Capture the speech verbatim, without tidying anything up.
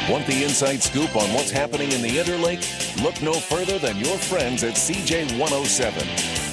Want the inside scoop on what's happening in the Interlake? Look no further than your friends at C J one oh seven.